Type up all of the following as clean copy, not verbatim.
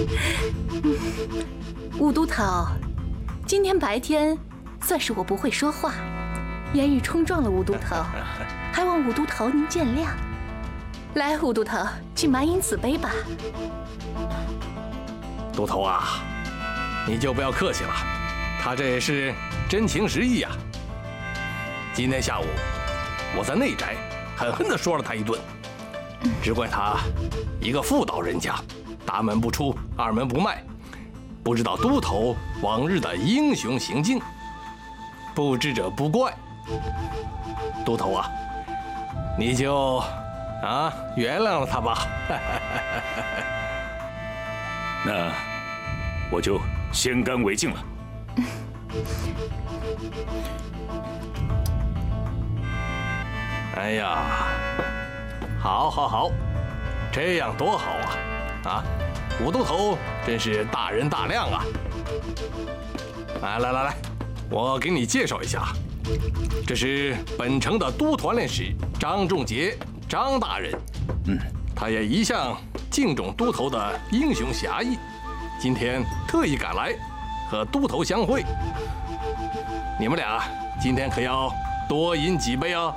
武都头，今天白天算是我不会说话，言语冲撞了武都头，还望武都头您见谅。来，武都头，请满饮此杯吧。 都头啊，你就不要客气了，他这也是真情实意啊。今天下午我在内宅狠狠地说了他一顿，只怪他一个妇道人家，大门不出二门不迈，不知道都头往日的英雄行径，不知者不怪。都头啊，你就原谅了他吧。 那我就先干为敬了。 哎呀，好，这样多好啊！武都头真是大人大量啊！来，我给你介绍一下，这是本城的都团练使张仲杰，张大人。他也一向敬重都头的英雄侠义，今天特意赶来和都头相会。你们俩今天可要多饮几杯哦。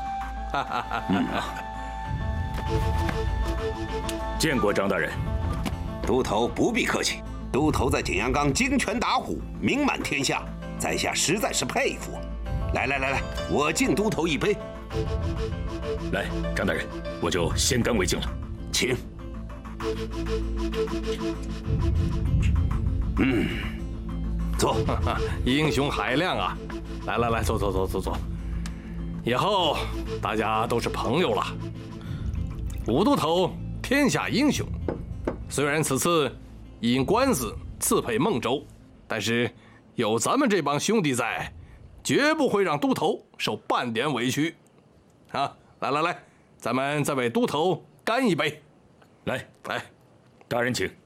见过张大人。 都头不必客气，都头在景阳冈金拳打虎，名满天下，在下实在是佩服。来，我敬都头一杯。 来，张大人，我就先干为敬了。 请。坐。 英雄海量啊！来，坐。以后大家都是朋友了。武都头天下英雄，虽然此次因官司刺配孟州，但是有咱们这帮兄弟在，绝不会让都头受半点委屈。来，咱们再为都头干一杯。 来，大人请。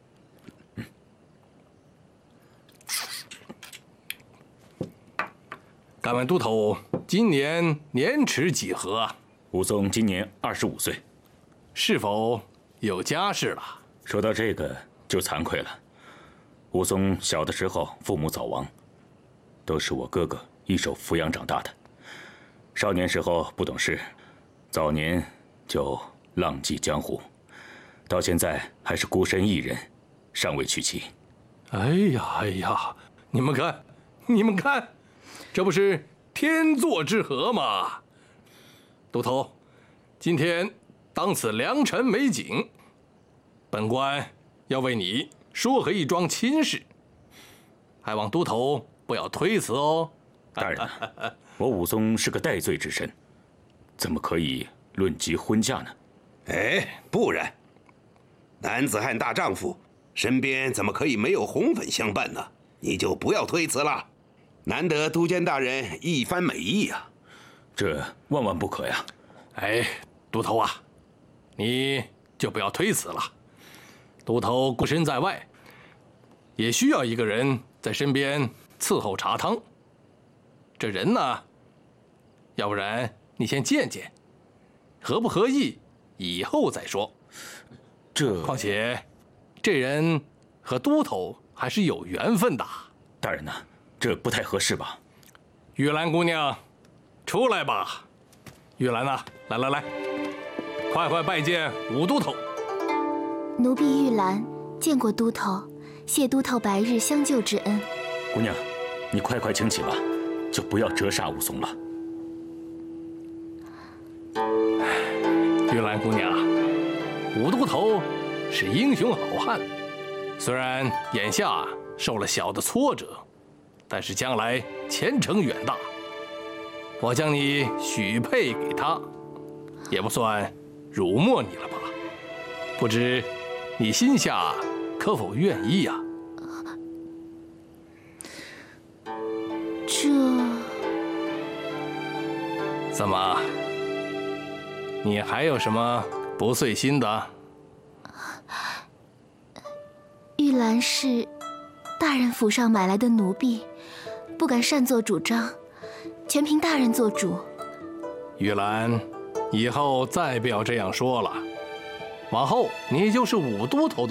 敢问都头今年年齿几何啊？ 武松今年25岁， 是否有家室了？ 说到这个就惭愧了。武松小的时候父母早亡，都是我哥哥一手抚养长大的。少年时候不懂事，早年就浪迹江湖，到现在还是孤身一人，尚未娶妻。 哎呀，你们看，这不是天作之合吗？都头，今天当此良辰美景，本官要为你说和一桩亲事，还望都头不要推辞哦。 大人，我武松是个戴罪之身，怎么可以论及婚嫁呢？ 不然，男子汉大丈夫，身边怎么可以没有红粉相伴呢？你就不要推辞了。难得都监大人一番美意啊， 这万万不可呀！ 都头啊，你就不要推辞了。都头孤身在外，也需要一个人在身边伺候茶汤。这人呢，要不然你先见见，合不合意，以后再说。况且，这人和都头还是有缘分的。 大人呢？这不太合适吧？ 玉兰姑娘，出来吧。玉兰呐，来，快拜见武都头。 奴婢玉兰见过都头，谢都头白日相救之恩。 姑娘，你快请起吧，就不要折煞武松了。 玉兰姑娘，武都头是英雄好汉，虽然眼下受了小的挫折，但是将来前程远大，我将你许配给他，也不算辱没你了吧？不知你心下可否愿意啊？怎么？你还有什么不遂心的？ 玉兰是大人府上买来的奴婢，不敢擅作主张，全凭大人做主。 玉兰，以后再不要这样说了。往后你就是武都头的